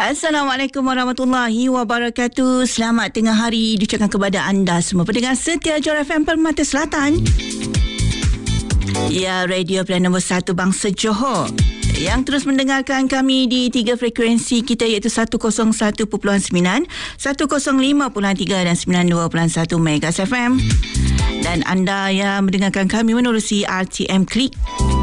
Assalamualaikum warahmatullahi wabarakatuh. Selamat tengah hari diucapkan kepada anda semua pendengar setia Johor FM Permata Selatan. Ya, radio pilihan nombor 1 Bangsa Johor yang terus mendengarkan kami di 3 frekuensi kita, iaitu 101.9, 105.3 dan 92.1 MHz FM. Dan anda yang mendengarkan kami menerusi RTM Klik.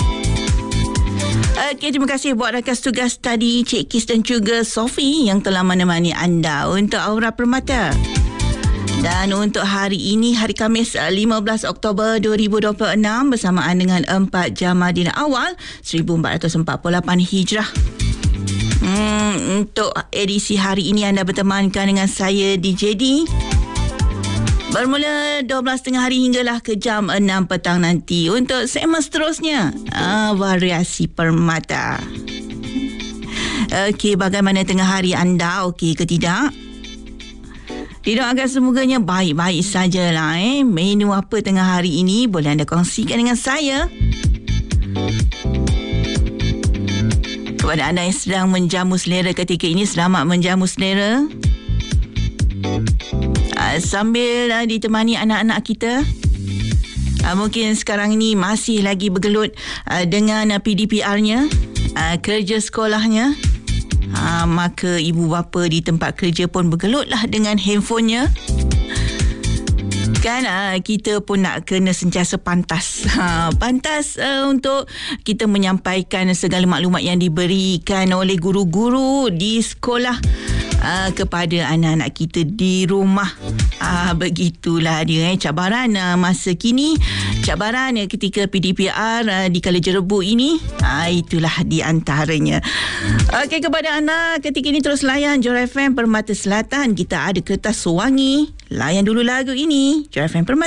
Okey, terima kasih buat rakan tugas tadi Cik Kis dan juga Sophie yang telah menemani anda untuk Aura Permata. Dan untuk hari ini, hari Khamis 15 Oktober 2026 bersamaan dengan 4 Jamadil Awal 1448 Hijrah. Untuk edisi hari ini anda bertemankan dengan saya DJ D. Bermula 12.30 hari hinggalah ke jam 6 petang nanti. Untuk segmen seterusnya, variasi permata. Okey, bagaimana tengah hari anda? Okey ke tidak? Didoakan semoganya baik-baik sajalah. Menu apa tengah hari ini boleh anda kongsikan dengan saya. Kepada anda yang sedang menjamu selera ketika ini, selamat menjamu selera. Sambil ditemani anak-anak kita, mungkin sekarang ini masih lagi bergelut dengan PDPR-nya, kerja sekolahnya, maka ibu bapa di tempat kerja pun bergelutlah dengan handphonenya. Kan kita pun nak kena sentiasa pantas. Pantas untuk kita menyampaikan segala maklumat yang diberikan oleh guru-guru di sekolah kepada anak-anak kita di rumah. Begitulah dia cabaran masa kini, cabaran ketika PDPR di kala jerebu ini. Itulah di antaranya. Okey, kepada anda ketika ini terus layan Johor FM Permata Selatan. Kita ada kertas wangi. Layan dulu lagu ini, Johor FM Permata.